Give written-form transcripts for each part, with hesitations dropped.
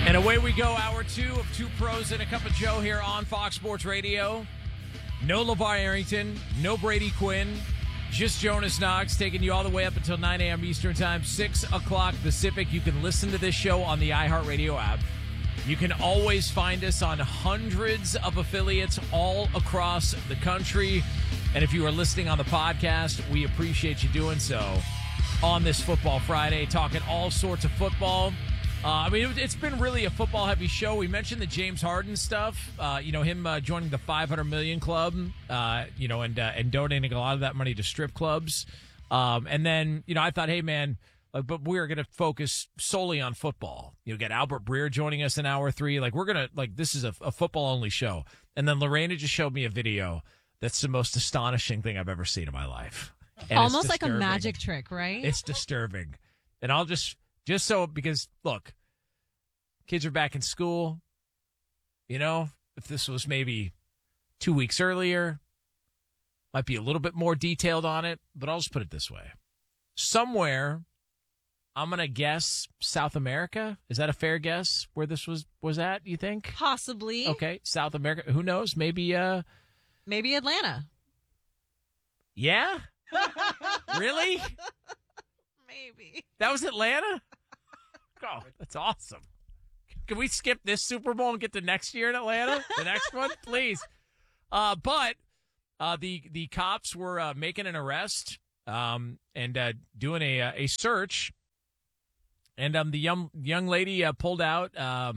And away we go, hour two of Two Pros and a Cup of Joe here on Fox Sports Radio. No LeVar Arrington, no Brady Quinn, just Jonas Knox taking you all the way up until 9 a.m. Eastern Time, 6 o'clock Pacific. You can listen to this show on the iHeartRadio app. You can always find us on hundreds of affiliates all across the country. And if you are listening on the podcast, we appreciate you doing so on this Football Friday, talking all sorts of football. It's been really a football-heavy show. We mentioned the James Harden stuff, him joining the 500 million club, and donating a lot of that money to strip clubs. And then, I thought, hey, man, but we're going to focus solely on football. Get Albert Breer joining us in hour three. This is a football-only show. And then Lorena just showed me a video that's the most astonishing thing I've ever seen in my life. And almost like a magic trick, right? It's disturbing. And I'll because, look, kids are back in school. If this was maybe 2 weeks earlier, might be a little bit more detailed on it, but I'll just put it this way. Somewhere, I'm going to guess South America. Is that a fair guess where this was at, you think? Possibly. Okay, South America. Who knows? Maybe Atlanta. Yeah? Really? Maybe. That was Atlanta? Oh, that's awesome. Can we skip this Super Bowl and get to next year in Atlanta? The next one, please. But the cops were making an arrest and doing a search, and the young lady pulled out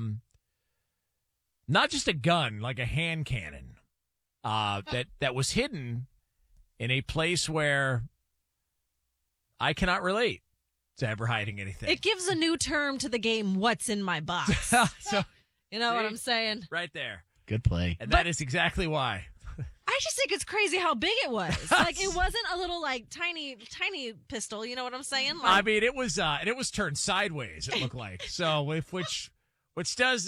not just a gun, like a hand cannon that was hidden in a place where I cannot relate to ever hiding anything. It gives a new term to the game, what's in my box. So, you know what I'm saying? Right there. Good play. And that is exactly why. I just think it's crazy how big it was. It wasn't a little, tiny pistol. You know what I'm saying? It was and it was turned sideways, it looked like. So, which does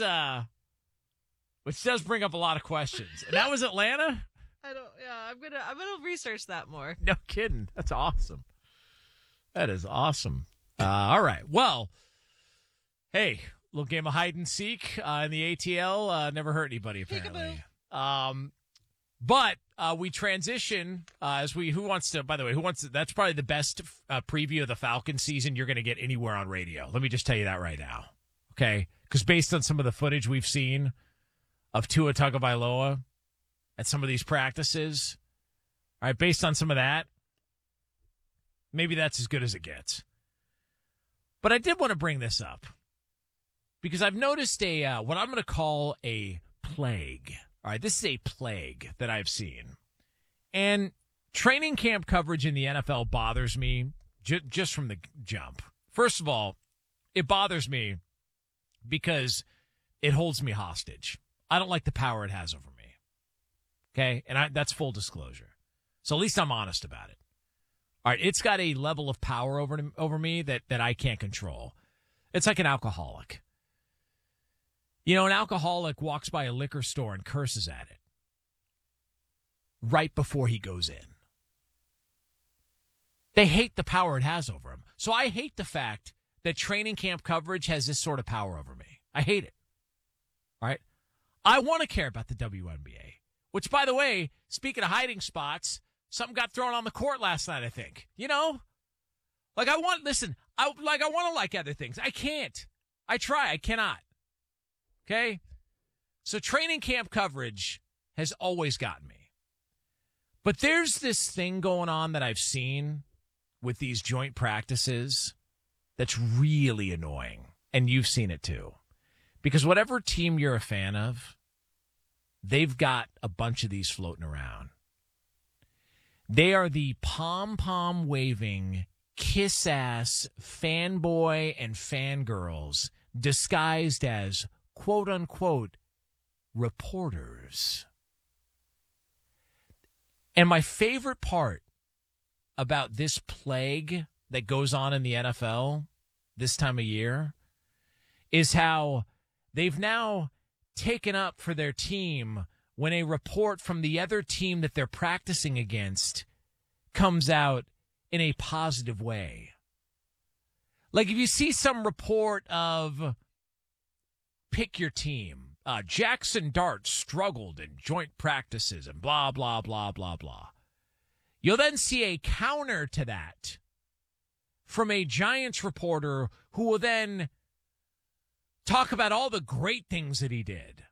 bring up a lot of questions. And that was Atlanta? I'm gonna research that more. No kidding. That's awesome. That is awesome. All right. Well, hey, little game of hide and seek in the ATL never hurt anybody apparently. But we transition as we. Who wants to? That's probably the best preview of the Falcons season you're going to get anywhere on radio. Let me just tell you that right now. Okay, because based on some of the footage we've seen of Tua Tagovailoa at some of these practices, all right, based on some of that, maybe that's as good as it gets. But I did want to bring this up because I've noticed what I'm going to call a plague. All right, this is a plague that I've seen. And training camp coverage in the NFL bothers me just from the jump. First of all, it bothers me because it holds me hostage. I don't like the power it has over me. Okay? And that's full disclosure. So at least I'm honest about it. All right, it's got a level of power over me that I can't control. It's like an alcoholic. An alcoholic walks by a liquor store and curses at it right before he goes in. They hate the power it has over them. So I hate the fact that training camp coverage has this sort of power over me. I hate it. All right? I want to care about the WNBA, which, by the way, speaking of hiding spots, something got thrown on the court last night, I think. I want to like other things. I can't. I try. I cannot. Okay? So training camp coverage has always gotten me. But there's this thing going on that I've seen with these joint practices that's really annoying. And you've seen it too. Because whatever team you're a fan of, they've got a bunch of these floating around. They are the pom-pom waving, kiss-ass fanboy and fangirls disguised as quote-unquote reporters. And my favorite part about this plague that goes on in the NFL this time of year is how they've now taken up for their team when a report from the other team that they're practicing against comes out in a positive way. Like if you see some report of pick your team. Jackson Dart struggled in joint practices and blah, blah, blah, blah, blah. You'll then see a counter to that from a Giants reporter who will then talk about all the great things that he did.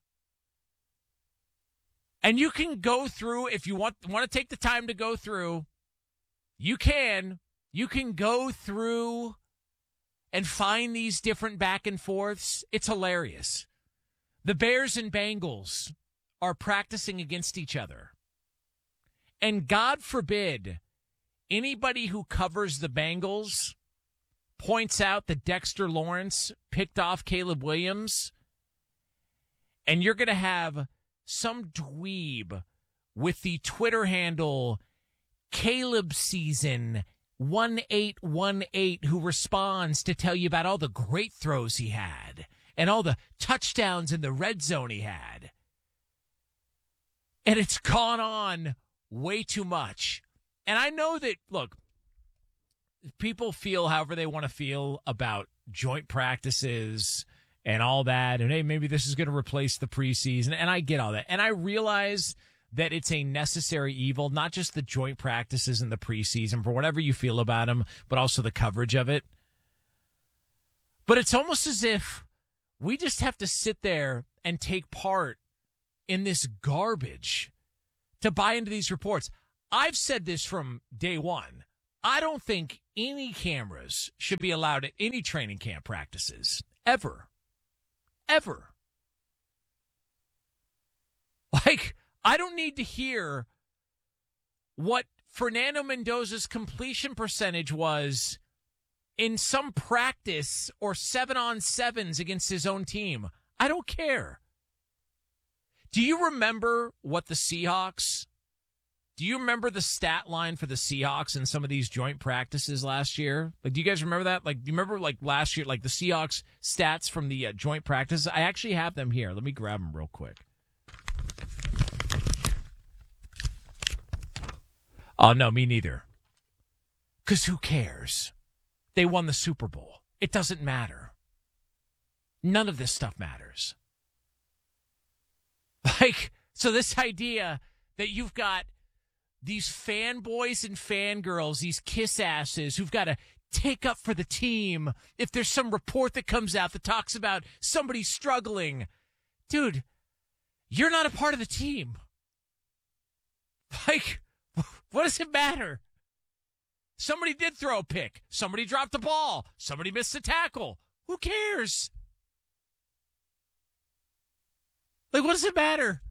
And you can go through, if you want to take the time to go through, you can. You can go through and find these different back and forths. It's hilarious. The Bears and Bengals are practicing against each other. And God forbid anybody who covers the Bengals points out that Dexter Lawrence picked off Caleb Williams, and you're going to have some dweeb with the Twitter handle Caleb Season 1818 who responds to tell you about all the great throws he had and all the touchdowns in the red zone he had. And it's gone on way too much. And I know that, look, people feel however they want to feel about joint practices and all that. And, hey, maybe this is going to replace the preseason. And I get all that. And I realize that it's a necessary evil, not just the joint practices in the preseason for whatever you feel about them, but also the coverage of it. But it's almost as if we just have to sit there and take part in this garbage to buy into these reports. I've said this from day one. I don't think any cameras should be allowed at any training camp practices, ever. Ever. Like, I don't need to hear what Fernando Mendoza's completion percentage was in some practice or 7-on-7s against his own team. I don't care. Do you remember what the Seahawks, do you remember the stat line for the Seahawks in some of these joint practices last year? Like, do you guys remember that? Like, do you remember, like, last year, like, the Seahawks stats from the joint practices? I actually have them here. Let me grab them real quick. Oh, no, me neither. Because who cares? They won the Super Bowl. It doesn't matter. None of this stuff matters. Like, so this idea that you've got these fanboys and fangirls, these kiss asses who've got to take up for the team if there's some report that comes out that talks about somebody struggling. Dude, you're not a part of the team. Like, what does it matter? Somebody did throw a pick. Somebody dropped the ball. Somebody missed a tackle. Who cares? Like, what does it matter?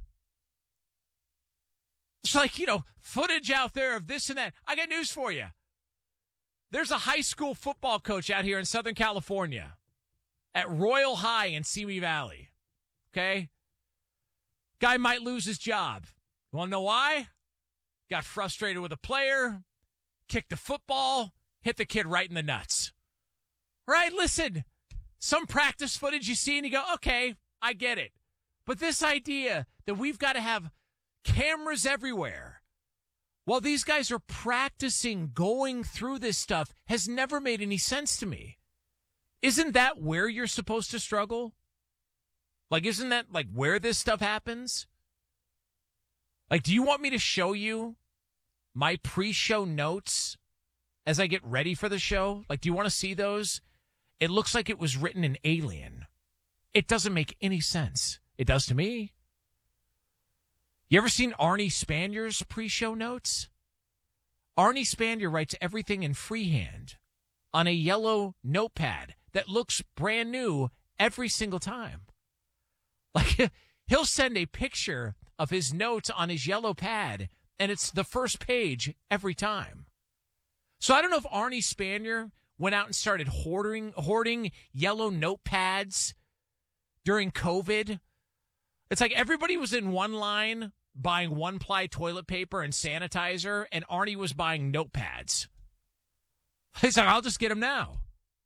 It's like, footage out there of this and that. I got news for you. There's a high school football coach out here in Southern California at Royal High in Simi Valley. Okay? Guy might lose his job. You want to know why? Got frustrated with a player, kicked the football, hit the kid right in the nuts. Right? Listen, some practice footage you see and you go, okay, I get it. But this idea that we've got to have cameras everywhere while these guys are practicing going through this stuff has never made any sense to me. Isn't that where you're supposed to struggle? Like, isn't that like where this stuff happens? Like, do you want me to show you my pre-show notes as I get ready for the show? Like, do you want to see those? It looks like it was written in Alien. It doesn't make any sense. It does to me. You ever seen Arnie Spanier's pre-show notes? Arnie Spanier writes everything in freehand on a yellow notepad that looks brand new every single time. Like, he'll send a picture of his notes on his yellow pad, and it's the first page every time. So I don't know if Arnie Spanier went out and started hoarding yellow notepads during COVID. It's like everybody was in one line buying one-ply toilet paper and sanitizer, and Arnie was buying notepads. He's like, I'll just get them now.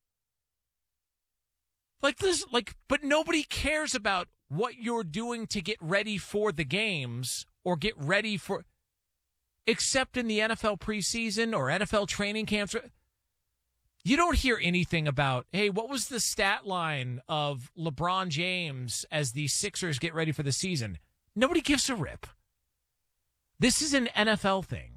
Like this, but nobody cares about what you're doing to get ready for the games or get ready for, except in the NFL preseason or NFL training camps. You don't hear anything about, hey, what was the stat line of LeBron James as the Sixers get ready for the season? Nobody gives a rip. This is an NFL thing.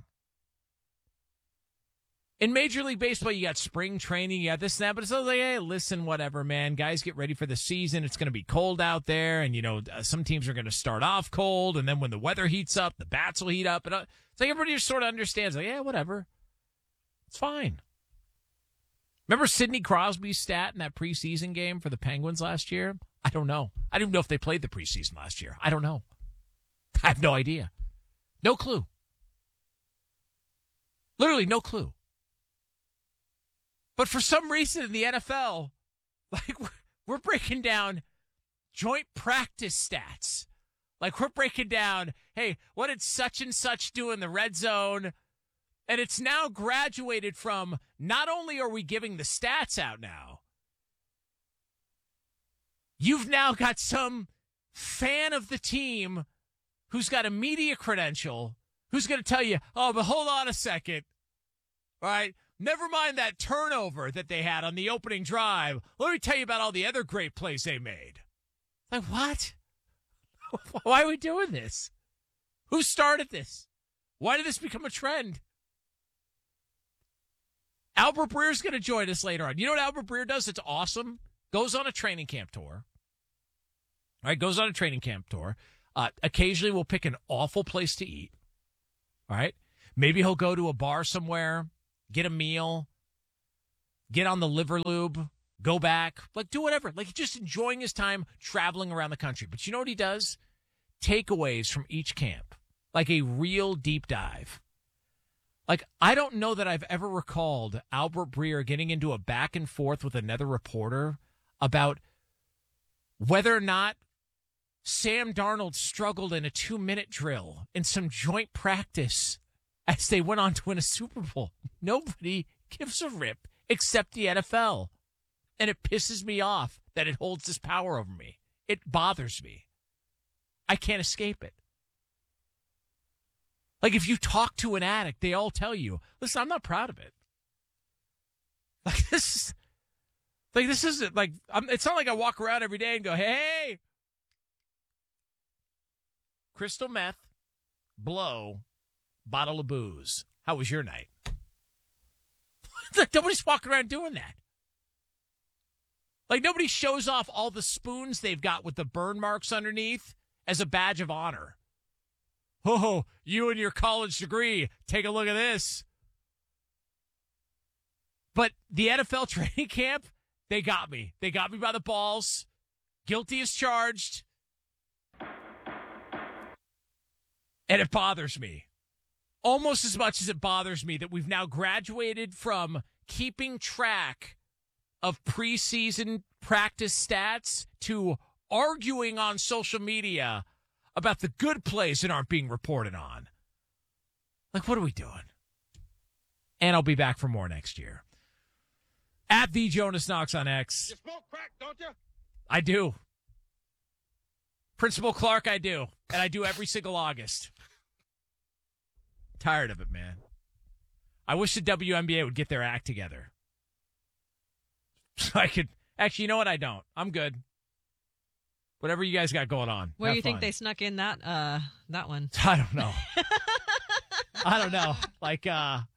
In Major League Baseball, you got spring training, you got this and that, but it's like, hey, listen, whatever, man. Guys, get ready for the season. It's going to be cold out there, and, some teams are going to start off cold, and then when the weather heats up, the bats will heat up. And it's like everybody just sort of understands, like, yeah, whatever. It's fine. Remember Sidney Crosby's stat in that preseason game for the Penguins last year? I don't know. I don't even know if they played the preseason last year. I don't know. I have no idea. No clue. Literally no clue. But for some reason in the NFL, like we're breaking down joint practice stats. Like we're breaking down, hey, what did such and such do in the red zone? And it's now graduated from not only are we giving the stats out now, you've now got some fan of the team who's got a media credential who's going to tell you, oh, but hold on a second, all right? Never mind that turnover that they had on the opening drive. Let me tell you about all the other great plays they made. Like, what? Why are we doing this? Who started this? Why did this become a trend? Albert Breer's going to join us later on. You know what Albert Breer does? It's awesome. Goes on a training camp tour. All right, goes on a training camp tour. Occasionally we'll pick an awful place to eat. All right? Maybe he'll go to a bar somewhere, get a meal, get on the liver lube, go back, like do whatever. Like just enjoying his time traveling around the country. But you know what he does? Takeaways from each camp, like a real deep dive. Like I don't know that I've ever recalled Albert Breer getting into a back and forth with another reporter about whether or not Sam Darnold struggled in a 2-minute drill in some joint practice as they went on to win a Super Bowl. Nobody gives a rip except the NFL. And it pisses me off that it holds this power over me. It bothers me. I can't escape it. Like if you talk to an addict, they all tell you, listen, I'm not proud of it. Like this isn't like, it's not like I walk around every day and go, hey, crystal meth, blow, bottle of booze. How was your night? Like nobody's walking around doing that. Like nobody shows off all the spoons they've got with the burn marks underneath as a badge of honor. Oh, you and your college degree. Take a look at this. But the NFL training camp, they got me. They got me by the balls. Guilty as charged. And it bothers me. Almost as much as it bothers me that we've now graduated from keeping track of preseason practice stats to arguing on social media about the good plays that aren't being reported on. Like, what are we doing? And I'll be back for more next year. At the Jonas Knox on X. You smoke crack, don't you? I do. Principal Clark, I do. And I do every single August. Tired of it, man. I wish the WNBA would get their act together. So I could... Actually, you know what? I don't. I'm good. Whatever you guys got going on. Where do you fun. think they snuck in that one? I don't know. I don't know. Like,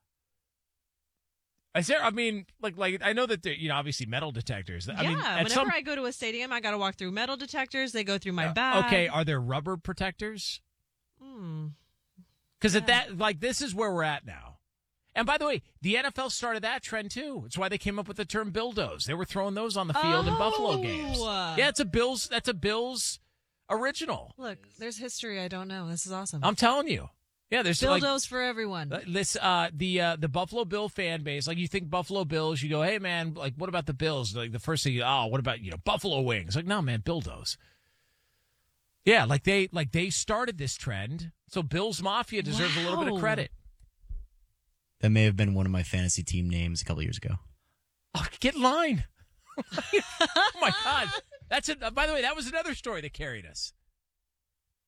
is there, I mean, like I know that there, obviously metal detectors. Yeah, I mean, whenever I go to a stadium, I got to walk through metal detectors. They go through my bag. Okay, are there rubber protectors? Because at that, like, this is where we're at now. And by the way, the NFL started that trend too. It's why they came up with the term Bildos. They were throwing those on the field in Buffalo games. Yeah, that's a Bills original. Look, there's history I don't know. This is awesome. I'm telling you. Yeah, there's Bildos for everyone. This the Buffalo Bill fan base. Like you think Buffalo Bills, you go, hey man, like what about the Bills? Like the first thing, what about Buffalo wings? Like no man, Bildos. Yeah, like they started this trend. So Bills Mafia deserves a little bit of credit. That may have been one of my fantasy team names a couple years ago. Oh, get in line. Oh, my God. That's it. By the way, that was another story that carried us.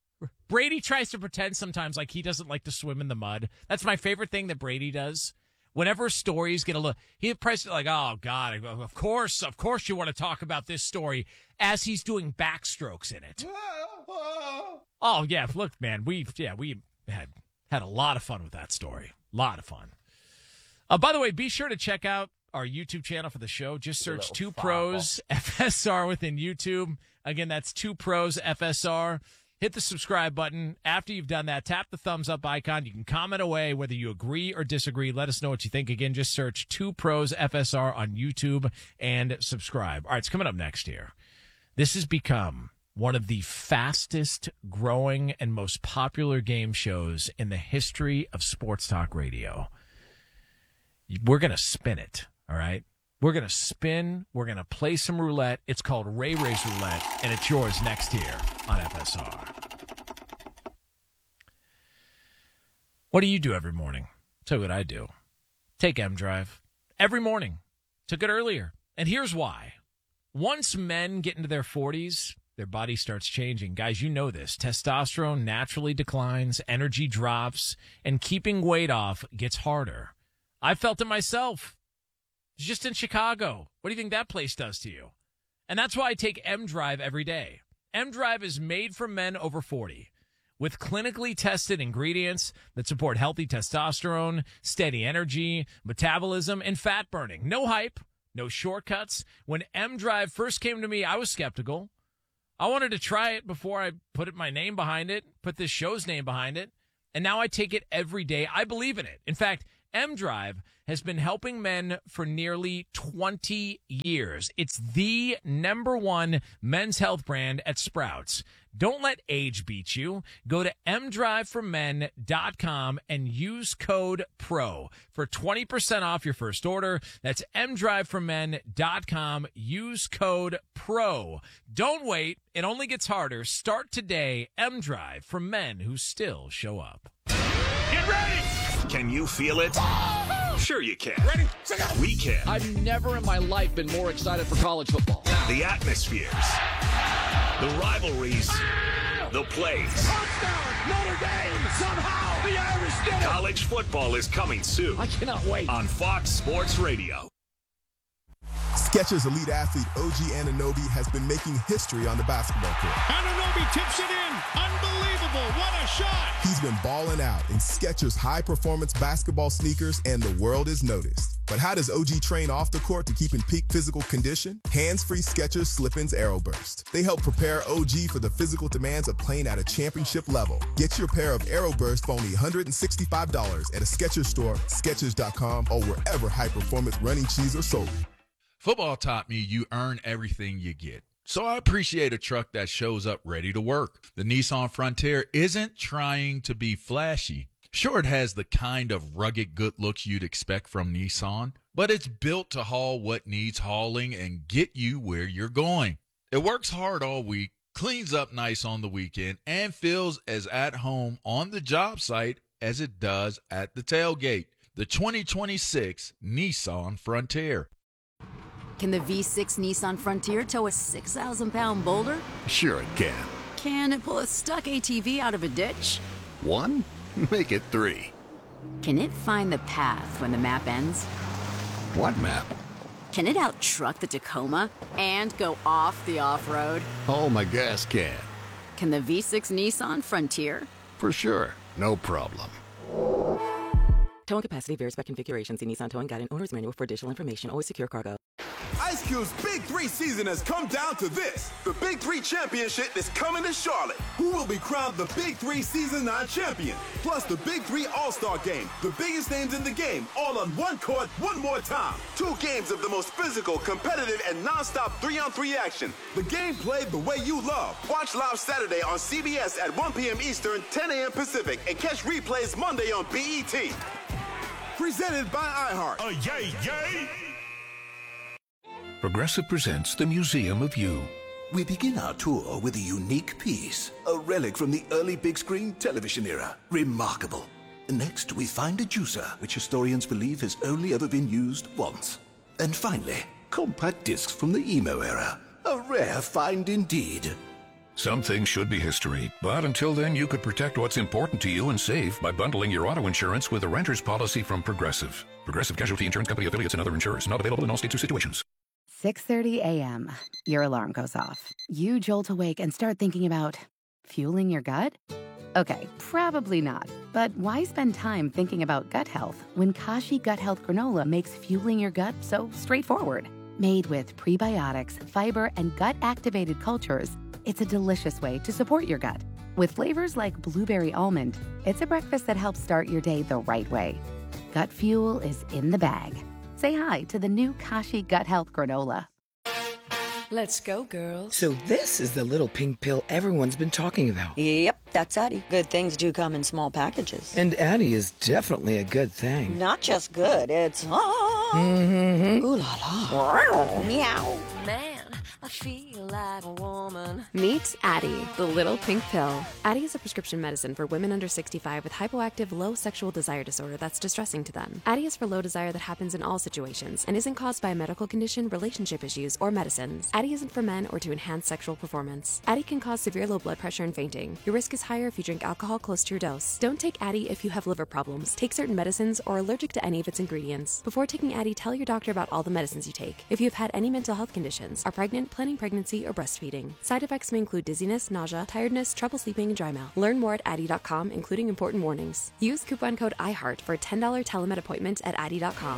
Brady tries to pretend sometimes like he doesn't like to swim in the mud. That's my favorite thing that Brady does. Whenever stories get a little, he pressed it like, oh God, of course you want to talk about this story as he's doing backstrokes in it. Oh yeah, look, man, we had a lot of fun with that story. A lot of fun. By the way, be sure to check out our YouTube channel for the show. Just search 2 Pros FSR within YouTube. Again, that's 2 Pros FSR. Hit the subscribe button. After you've done that, tap the thumbs up icon. You can comment away whether you agree or disagree. Let us know what you think. Again, just search 2 Pros FSR on YouTube and subscribe. All right, it's coming up next here. This has become one of the fastest growing and most popular game shows in the history of sports talk radio. We're going to spin it, all right? We're going to spin. We're going to play some roulette. It's called Ray Ray's Roulette, and it's yours next here on FSR. What do you do every morning? Tell you what I do. Take M-Drive. Every morning. Took it earlier. And here's why. Once men get into their 40s, their body starts changing. Guys, you know this. Testosterone naturally declines, energy drops, and keeping weight off gets harder. I felt it myself. Just in Chicago. What do you think that place does to you? And that's why I take M-Drive every day. M-Drive is made for men over 40 with clinically tested ingredients that support healthy testosterone, steady energy, metabolism, and fat burning. No hype, no shortcuts. When M-Drive first came to me, I was skeptical. I wanted to try it before I put my name behind it, put this show's name behind it, and now I take it every day. I believe in it. In fact, M-Drive has been helping men for nearly 20 years. It's the #1 men's health brand at Sprouts. Don't let age beat you. Go to mdriveformen.com and use code PRO for 20% off your first order. That's mdriveformen.com. Use code PRO. Don't wait. It only gets harder. Start today. M-Drive for men who still show up. Get ready! Can you feel it? Sure you can. Ready? We can. I've never in my life been more excited for college football. The atmospheres, the rivalries, the plays. Touchdown, Notre Dame! Somehow the Irish did it! College football is coming soon. I cannot wait. On Fox Sports Radio. Skechers elite athlete OG Anunoby has been making history on the basketball court. Anunoby tips it in. Unbelievable. What a shot. He's been balling out in Skechers high-performance basketball sneakers, and the world is noticed. But how does OG train off the court to keep in peak physical condition? Hands-free Skechers Slip-ins Aeroburst. They help prepare OG for the physical demands of playing at a championship level. Get your pair of Aeroburst for only $165 at a Skechers store, Skechers.com, or wherever high-performance running shoes are sold. Football taught me you earn everything you get. So I appreciate a truck that shows up ready to work. The Nissan Frontier isn't trying to be flashy. Sure, it has the kind of rugged good looks you'd expect from Nissan, but it's built to haul what needs hauling and get you where you're going. It works hard all week, cleans up nice on the weekend, and feels as at home on the job site as it does at the tailgate. The 2026 Nissan Frontier. Can the V6 Nissan Frontier tow a 6,000-pound boulder? Sure it can. Can it pull a stuck ATV out of a ditch? 1? Make it 3. Can it find the path when the map ends? What map? Can it out-truck the Tacoma and go off the off-road? Oh, my gas can. Can the V6 Nissan Frontier? For sure. No problem. Towing capacity varies by configuration. See Nissan Towing Guide and Owner's Manual for additional information. Always secure cargo. Ice Cube's Big 3 season has come down to this. The Big 3 Championship is coming to Charlotte. Who will be crowned the Big 3 Season 9 champion? Plus the Big 3 All-Star Game. The biggest names in the game, all on one court, one more time. 2 games of the most physical, competitive, and non-stop 3-on-3 action. The game played the way you love. Watch live Saturday on CBS at 1 p.m. Eastern, 10 a.m. Pacific, and catch replays Monday on BET. Presented by iHeart. Yay, yay! Progressive presents the Museum of You. We begin our tour with a unique piece, a relic from the early big screen television era. Remarkable. Next, we find a juicer, which historians believe has only ever been used once. And finally, compact discs from the emo era. A rare find indeed. Some things should be history, but until then you could protect what's important to you and save by bundling your auto insurance with a renter's policy from Progressive. Progressive Casualty Insurance Company affiliates and other insurers. Not available in all states or situations. 6:30 a.m. Your alarm goes off. You jolt awake and start thinking about fueling your gut? Okay, probably not. But why spend time thinking about gut health when Kashi Gut Health Granola makes fueling your gut so straightforward? Made with prebiotics, fiber, and gut-activated cultures, it's a delicious way to support your gut. With flavors like blueberry almond, it's a breakfast that helps start your day the right way. Gut fuel is in the bag. Say hi to the new Kashi Gut Health Granola. Let's go, girls. So this is the little pink pill everyone's been talking about. Yep, that's Addie. Good things do come in small packages. And Addie is definitely a good thing. Not just good, it's... Ooh la la. Meow. Man, I feel like a woman. Meet Addie, the little pink pill. Addie is a prescription medicine for women under 65 with hypoactive low sexual desire disorder that's distressing to them. Addie is for low desire that happens in all situations and isn't caused by a medical condition, relationship issues, or medicines. Addie isn't for men or to enhance sexual performance. Addie can cause severe low blood pressure and fainting. Your risk is higher if you drink alcohol close to your dose. Don't take Addie if you have liver problems, take certain medicines, or are allergic to any of its ingredients. Before taking Addie, tell your doctor about all the medicines you take. If you have had any mental health conditions, are pregnant, planning pregnancy, or breastfeeding. Side effects may include dizziness, nausea, tiredness, trouble sleeping, and dry mouth. Learn more at Addie.com, including important warnings. Use coupon code IHEART for a $10 telemed appointment at Addie.com.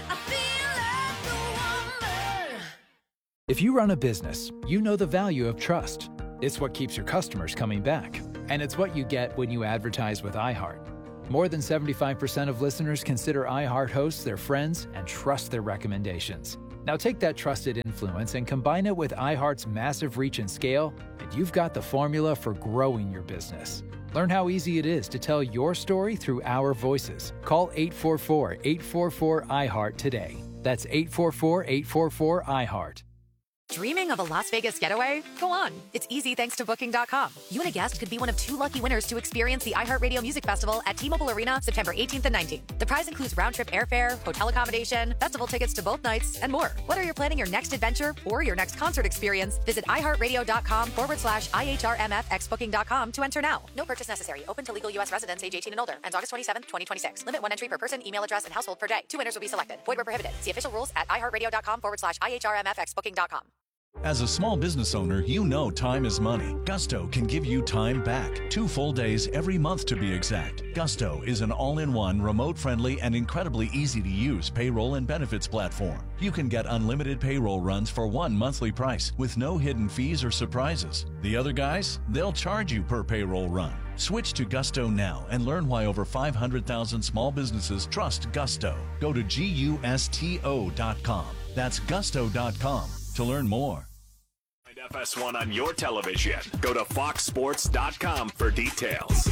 If you run a business, you know the value of trust. It's what keeps your customers coming back. And it's what you get when you advertise with iHeart. More than 75% of listeners consider iHeart hosts their friends and trust their recommendations. Now take that trusted influence and combine it with iHeart's massive reach and scale, and you've got the formula for growing your business. Learn how easy it is to tell your story through our voices. Call 844-844-iHeart today. That's 844-844-iHeart. Dreaming of a Las Vegas getaway? Go on. It's easy thanks to Booking.com. You and a guest could be one of 2 lucky winners to experience the iHeartRadio Music Festival at T-Mobile Arena September 18th and 19th. The prize includes round-trip airfare, hotel accommodation, festival tickets to both nights, and more. Whether you're planning your next adventure or your next concert experience, visit iHeartRadio.com/IHRMFXBooking.com to enter now. No purchase necessary. Open to legal U.S. residents age 18 and older. Ends August 27th, 2026. Limit 1 entry per person, email address, and household per day. 2 winners will be selected. Void where prohibited. See official rules at iHeartRadio.com/IHRMFXBooking.com. As a small business owner, you know time is money. Gusto can give you time back. 2 full days every month to be exact. Gusto is an all-in-one, remote-friendly, and incredibly easy-to-use payroll and benefits platform. You can get unlimited payroll runs for one monthly price with no hidden fees or surprises. The other guys, they'll charge you per payroll run. Switch to Gusto now and learn why over 500,000 small businesses trust Gusto. Go to GUSTO.com. That's Gusto.com to learn more. FS1 on your television. Go to foxsports.com for details.